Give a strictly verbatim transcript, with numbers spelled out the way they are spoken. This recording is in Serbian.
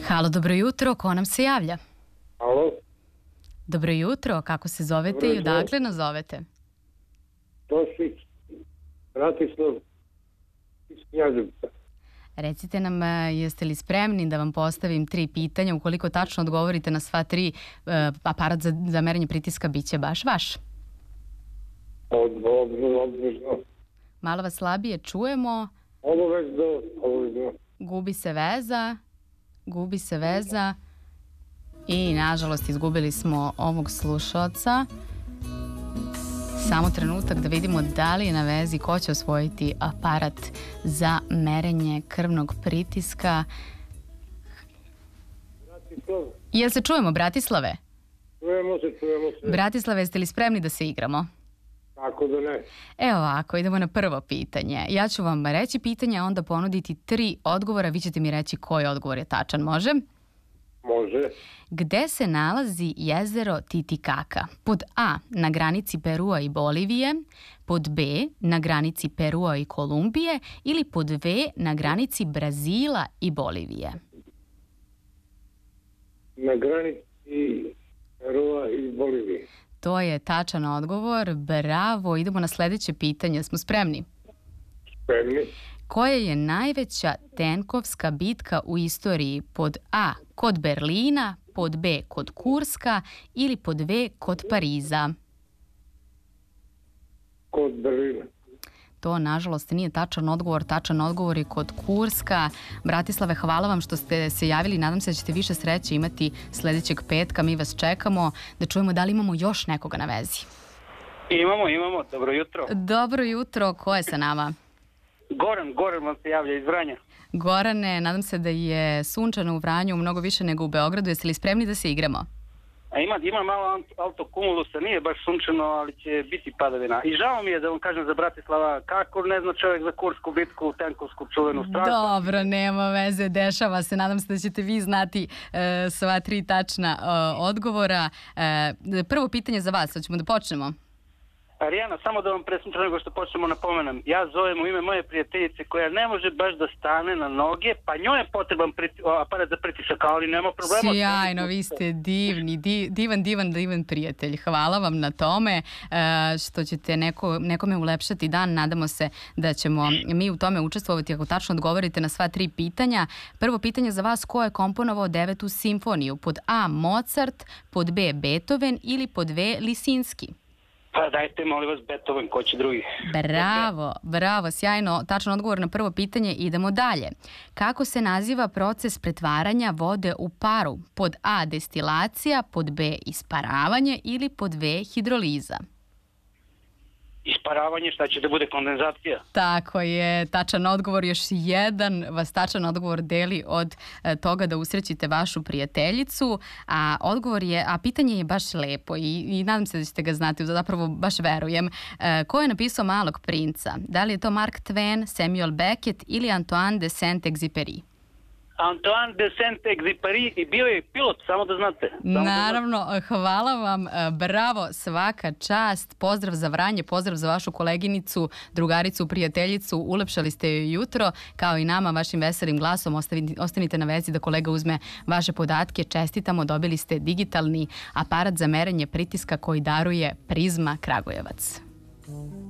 Halo, dobro jutro, ko nam se javlja? Halo? Dobro jutro, kako se zovete Dobro i jutro. odakle nas zovete? Tosić, Bratislav iz Knjaževca. Recite nam, e, jeste li spremni da vam postavim tri pitanja? Ukoliko tačno odgovorite na sva tri, e, aparat za, za merenje pritiska bit će baš vaš. Odgovorno, obvezno. Malo vas slabije čujemo, Obavezno, obavezno. gubi se veza, gubi se veza i nažalost izgubili smo ovog slušalca. Samo trenutak da vidimo da li je na vezi, ko će osvojiti aparat za merenje krvnog pritiska. Bratislav, Jel se čujemo, Bratislave? čujemo se, čujemo se. Bratislave, jeste li spremni da se igramo? Tako da ne. Evo ovako, idemo na prvo pitanje. Ja ću vam reći pitanje, a onda ponuditi tri odgovora. Vi ćete mi reći koji odgovor je tačan, može? Može. Gde se nalazi jezero Titicaka? Pod A, na granici Perua i Bolivije, pod B, na granici Perua i Kolumbije ili pod V, na granici Brazila i Bolivije? Na granici Perua i Bolivije. To je tačan odgovor, bravo. Idemo na sledeće pitanje, smo spremni? Spremni. Koja je najveća tenkovska bitka u istoriji? Pod A, kod Berlina, pod B, kod Kurska ili pod V, kod Pariza? Kod Berlina. To, nažalost, nije tačan odgovor. Tačan odgovor je kod Kurska. Bratislave, hvala vam što ste se javili. Nadam se da ćete više sreće imati sledećeg petka. Mi vas čekamo da čujemo da li imamo još nekoga na vezi. Imamo, imamo. Dobro jutro. Dobro jutro. Ko je sa nama? Goran, Goran vam se javlja iz Vranja. Gorane, nadam se da je sunčano u Vranju mnogo više nego u Beogradu. Jeste li spremni da se igramo? A ima, ima malo autokumulusa, nije baš sunčano, ali će biti padavina. I žao mi je da vam kažem za Bratislava, kako ne zna čovjek za Kursku bitku, tenkovsku čuvenu strašnu. Dobro, nema veze, dešava se. Nadam se da ćete vi znati e, sva tri tačna e, odgovora. E, prvo pitanje za vas, hoćemo da počnemo? Arijana, samo da vam presmiče nego što počnemo napomenem. Ja zovem u ime moje prijateljice koja ne može baš da stane na noge, pa njoj je potreban priti, aparat za pritisak, ali nema problema. Sjajno, vi ste divni, di, divan, divan, divan prijatelj. Hvala vam na tome e, što ćete neko, nekome ulepšati dan. Nadamo se da ćemo mi u tome učestvovati ako tačno odgovorite na sva tri pitanja. Prvo pitanje za vas, ko je komponovao devetu simfoniju? Pod A, Mozart, pod B, Beethoven ili pod V, Lisinski? Pa dajte, molim vas, Beethoven, ko će drugi? Bravo, bravo, sjajno. Tačan odgovor na prvo pitanje. Idemo dalje. Kako se naziva proces pretvaranja vode u paru? Pod A, destilacija, pod B, isparavanje ili pod V, hidroliza? Isparavanje, šta će da bude, kondenzacija? Tako je, tačan odgovor, još jedan vas tačan odgovor deli od e, toga da usrećite vašu prijateljicu, a odgovor je, a pitanje je baš lepo i, i nadam se da ćete ga znati, zapravo baš verujem. E, ko je napisao Malog princa? Da li je to Mark Twain, Samuel Beckett ili Antoine de Saint-Exupéry? Antoine de Saint-Exupéry i bio je pilot, samo da znate. Samo Naravno, da znate. hvala vam, bravo, svaka čast, pozdrav za Vranje, pozdrav za vašu koleginicu, drugaricu, prijateljicu, ulepšali ste joj jutro, kao i nama vašim veselim glasom, ostavite, ostanite na vezi da kolega uzme vaše podatke, čestitamo, dobili ste digitalni aparat za merenje pritiska koji daruje Prizma Kragujevac.